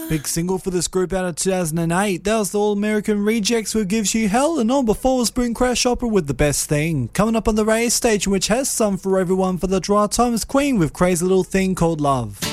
Big single for this group out of 2008. That was the All American Rejects with Gives You Hell, and on before was Spring Crash Opera with The Best Thing. Coming up on the radio station, which has some for everyone for the drive time, is Queen with Crazy Little Thing Called Love.